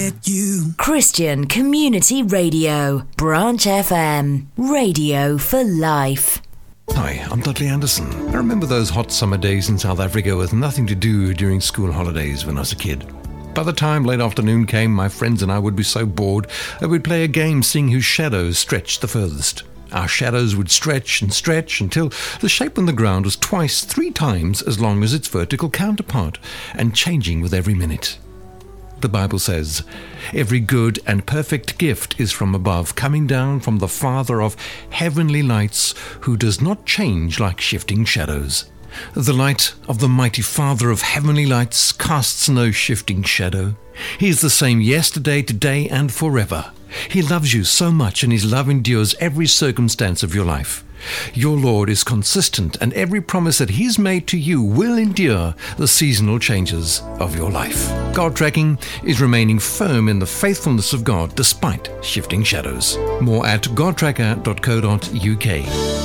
Christian Community Radio, Branch FM, radio for life. Hi, I'm Dudley Anderson. I remember those hot summer days in South Africa with nothing to do during school holidays when I was a kid. By the time late afternoon came, my friends and I would be so bored that we'd play a game seeing whose shadows stretched the furthest. Our shadows would stretch and stretch until the shape on the ground was twice, 3 times as long as its vertical counterpart, and changing with every minute. The Bible says, "Every good and perfect gift is from above, coming down from the Father of heavenly lights, who does not change like shifting shadows." The light of the mighty Father of heavenly lights casts no shifting shadow. He is the same yesterday, today, and forever. He loves you so much, and his love endures every circumstance of your life. Your Lord is consistent, and every promise that he's made to you will endure the seasonal changes of your life. God Tracking is remaining firm in the faithfulness of God despite shifting shadows. More at godtracker.co.uk.